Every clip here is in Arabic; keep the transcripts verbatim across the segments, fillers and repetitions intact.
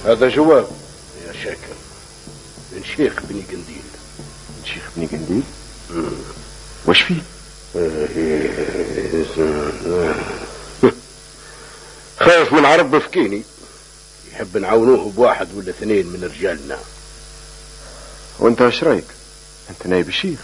هذا جواب يا شاكر من شيخ بني قنديل. من شيخ بني قنديل؟ وش فيه؟ خايف من عرب بفكيني، يحب نعاونوه بواحد ولا اثنين من رجالنا. وانت ايش رايك؟ انت نايب الشيخ.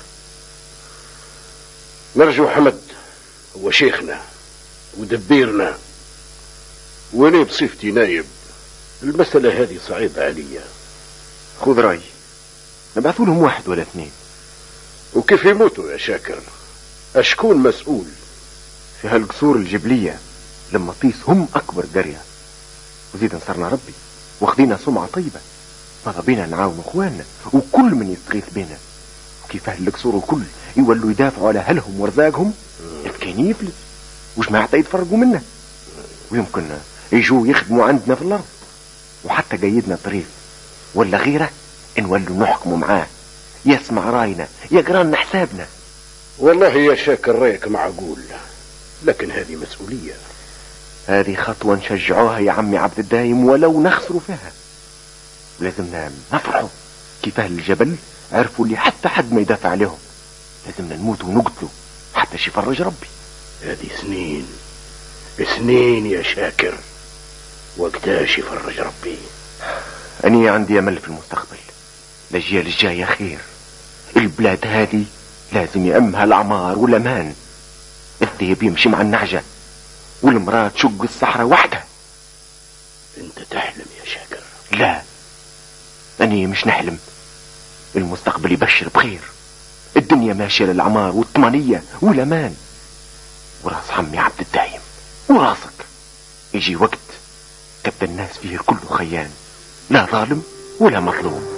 نرجو حمد هو شيخنا ودبيرنا، وانا بصفتي نايب المسألة هذه صعيبة عليا. خذ رأيي، نبعثوا لهم واحد ولا اثنين. وكيف يموتوا يا شاكر؟ اشكون مسؤول؟ في هالقصور الجبلية لما طيس هم اكبر قرية، وزيدا صرنا ربي واخذينا سمعة طيبة، ماذا بينا نعاون اخواننا وكل من يستغيث بينا. وكيف هالقصور الكل يولوا يدافعوا على اهلهم ورزاقهم، كان يفلس وجماعة يتفرقوا منه، ويمكن يجوا يخدموا عندنا في الارض، وحتى قيدنا طريق ولا غيره نولوا نحكموا معاه، يسمع راينا يقرأنا حسابنا. والله يا شاكر رايك معقول، لكن هذه مسؤولية. هذه خطوة نشجعوها يا عمي عبد الدايم ولو نخسروا فيها. ولازمنا نفرحوا كيف اهل الجبل عرفوا اللي حتى حد ما يدافع عليهم. لازمنا نموت ونقتلوا حتى يفرج ربي. هذه سنين سنين يا شاكر، وقتاش يفرج ربي. أني عندي أمل في المستقبل، الأجيال الجاية خير. البلاد هذه لازم يأمها الأعمار والأمان. الذئب يمشي مع النعجة والمرأة تشق الصحراء وحدها. انت تحلم يا شاكر. لا، أني مش نحلم. المستقبل يبشر بخير، الدنيا ماشية للعمار والطمانية والأمان. وراس عمي عبد الدايم وراسك يجي وقت تبدأ الناس فيه كله خيان، لا ظالم ولا مظلوم.